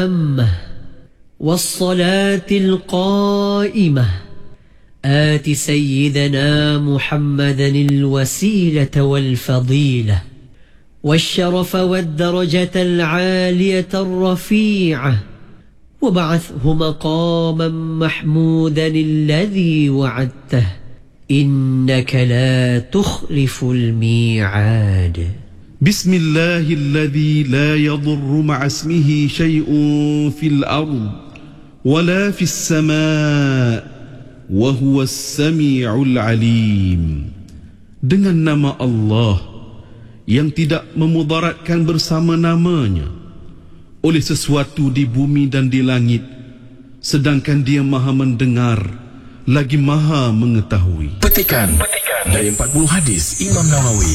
التامة والصلاة القائمة آت سيدنا محمدا الوسيلة والفضيلة والشرف والدرجة العالية الرفيعة وابعثه مقاما محمودا الذي وعدته إنك لا تخلف الميعاد. بسم الله الذي لا يضر مع اسمه شيء في الأرض ولا في السماء وهو السميع العليم. Dengan nama Allah yang tidak memudaratkan bersama namanya oleh sesuatu di bumi dan di langit, sedangkan Dia Maha mendengar lagi Maha mengetahui. Petikan dari 40 hadis Imam Nawawi.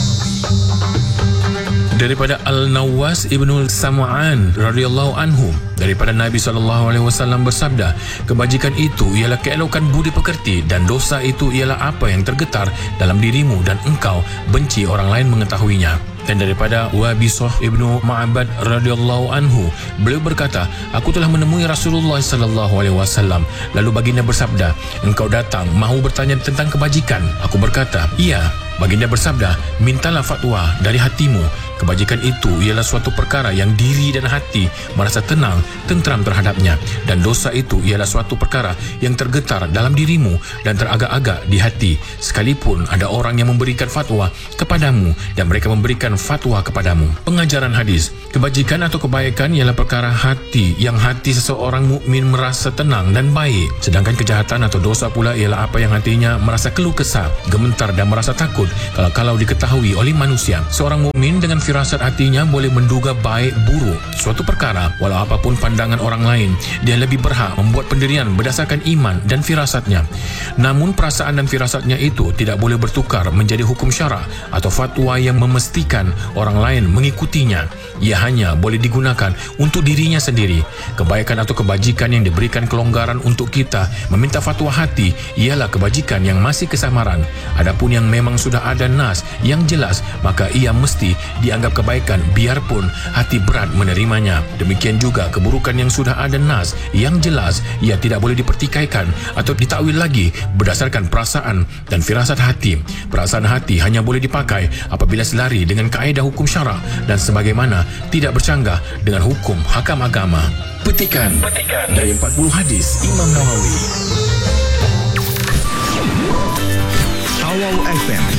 Daripada Al-Nawas Ibnu Sam'an radhiyallahu anhu, daripada Nabi SAW bersabda, kebajikan itu ialah keelokan budi pekerti, dan dosa itu ialah apa yang tergetar dalam dirimu dan engkau benci orang lain mengetahuinya. Dan daripada Wabisah Ibnu Ma'bad radhiyallahu anhu, beliau berkata, aku telah menemui Rasulullah SAW, lalu baginda bersabda, engkau datang mahu bertanya tentang kebajikan. Aku berkata, iya. Baginda bersabda, mintalah fatwa dari hatimu. Kebajikan itu ialah suatu perkara yang diri dan hati merasa tenang, tentram terhadapnya, dan dosa itu ialah suatu perkara yang tergetar dalam dirimu dan teragak-agak di hati, sekalipun ada orang yang memberikan fatwa kepadamu dan mereka memberikan fatwa kepadamu. Pengajaran hadis, kebajikan atau kebaikan ialah perkara hati yang hati seseorang mukmin merasa tenang dan baik, sedangkan kejahatan atau dosa pula ialah apa yang hatinya merasa keluh kesah, gemetar dan merasa takut kalau diketahui oleh manusia. Seorang mukmin dengan firasat hatinya boleh menduga baik buruk suatu perkara, walau apapun pandangan orang lain, dia lebih berhak membuat pendirian berdasarkan iman dan firasatnya. Namun perasaan dan firasatnya itu tidak boleh bertukar menjadi hukum syara atau fatwa yang memastikan orang lain mengikutinya. Ia hanya boleh digunakan untuk dirinya sendiri. Kebaikan atau kebajikan yang diberikan kelonggaran untuk kita meminta fatwa hati ialah kebajikan yang masih kesamaran. Adapun yang memang sudah ada nas yang jelas, maka ia mesti dianggap kebaikan biarpun hati berat menerimanya. Demikian juga keburukan yang sudah ada nas yang jelas, ia tidak boleh dipertikaikan atau ditakwil lagi berdasarkan perasaan dan firasat hati. Perasaan hati hanya boleh dipakai apabila selari dengan kaedah hukum syara dan sebagaimana tidak bercanggah dengan hukum hakam agama. Petikan dari 40 hadis Imam Nawawi. Awal FM